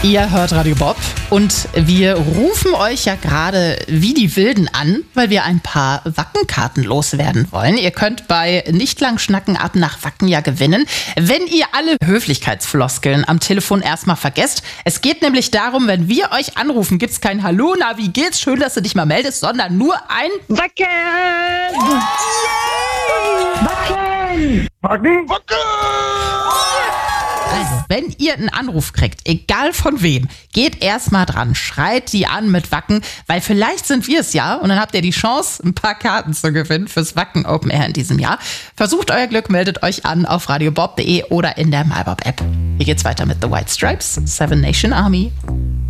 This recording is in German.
Ihr hört Radio Bob und wir rufen euch ja gerade wie die Wilden an, weil wir ein paar Wackenkarten loswerden wollen. Ihr könnt bei Nicht lang schnacken ab nach Wacken ja gewinnen, wenn ihr alle Höflichkeitsfloskeln am Telefon erstmal vergesst. Es geht nämlich darum, wenn wir euch anrufen, gibt's kein Hallo, na wie geht's, schön, dass du dich mal meldest, sondern nur ein Wacken! Wacken! Wacken! Wacken! Also, wenn ihr einen Anruf kriegt, egal von wem, geht erstmal dran, schreit die an mit Wacken, weil vielleicht sind wir es ja und dann habt ihr die Chance, ein paar Karten zu gewinnen fürs Wacken Open Air in diesem Jahr. Versucht euer Glück, meldet euch an auf radiobob.de oder in der MyBob App. Hier geht's weiter mit The White Stripes, Seven Nation Army.